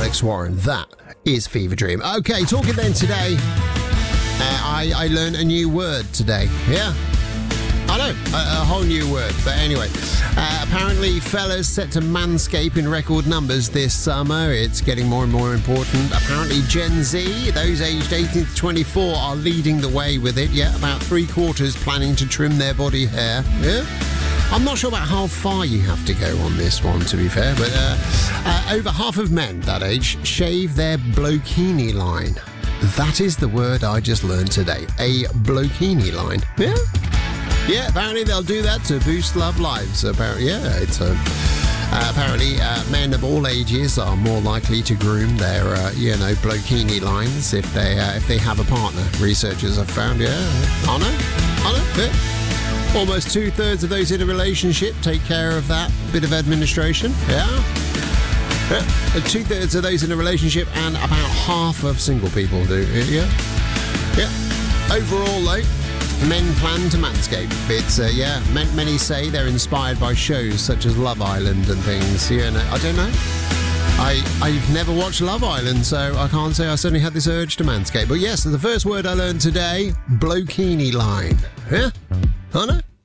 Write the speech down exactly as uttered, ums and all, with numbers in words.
Alex Warren. That is Fever Dream. Okay, talking then today, uh, I, I learned a new word today. Yeah. I know, a, a whole new word. But anyway, uh, apparently fellas set to manscape in record numbers this summer. It's getting more and more important. Apparently Gen Z, those aged eighteen to twenty-four, are leading the way with it. Yeah, about three quarters planning to trim their body hair. Yeah. I'm not sure about how far you have to go on this one, to be fair, but uh, uh, over half of men that age shave their blokini line. That is the word I just learned today. A blokini line. Yeah. Yeah, apparently they'll do that to boost love lives. Apparently, yeah, it's uh, uh, apparently uh, men of all ages are more likely to groom their, uh, you know, blokini lines if they uh, if they have a partner. Researchers have found. Yeah, I know, I know. Yeah. Almost two thirds of those in a relationship take care of that bit of administration. Yeah. yeah. Two thirds of those in a relationship, and about half of single people do. Yeah. Yeah. Overall, though, men plan to manscape. It's, uh, yeah, many say they're inspired by shows such as Love Island and things. You know, I don't know. I, I've never watched Love Island, so I can't say I suddenly had this urge to manscape. But yes, the first word I learned today, blokini line. Yeah? I know.